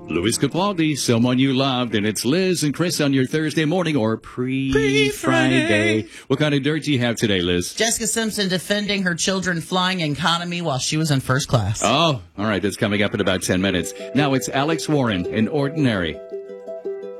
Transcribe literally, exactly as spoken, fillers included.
Louis Capaldi, Someone You Loved, and it's Liz and Chris on your Thursday morning or pre-Friday. What kind of dirt do you have today, Liz? Jessica Simpson defending her children flying economy while she was in first class. Oh, all right, that's coming up in about ten minutes. Now it's Alex Warren in Ordinary.